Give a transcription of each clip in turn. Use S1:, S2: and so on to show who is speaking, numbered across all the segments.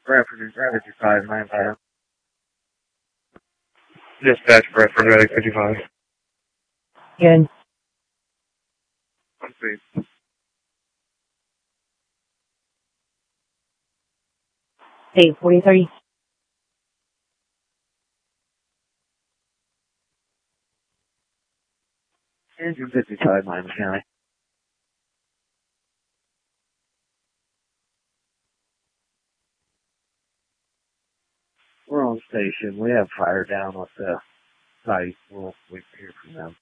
S1: Rapid 5, 9-5.
S2: Dispatch, Bradford, Ready 55.
S3: Good.
S2: On scene.
S3: 8:43.
S1: Engine 55, Miami County. We're on station. We have fire down at the site. We'll wait to hear from them.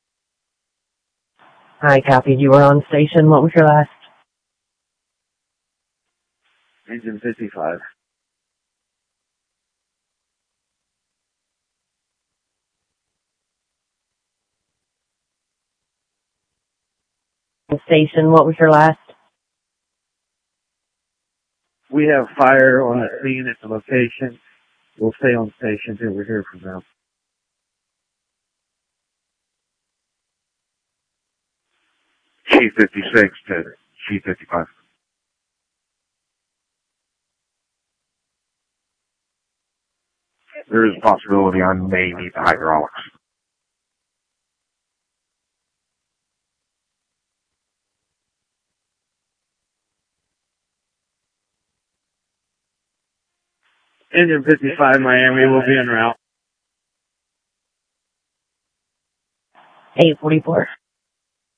S3: I copied. You were on station. What was your last?
S1: Engine 55.
S3: Station. What was your last?
S1: We have fire on a scene at the location. We'll stay on station until we hear from them.
S2: Chief 56 to Chief 55. There is a possibility I may need the hydraulics.
S1: Engine 55, Miami, will be en route.
S3: 8:44.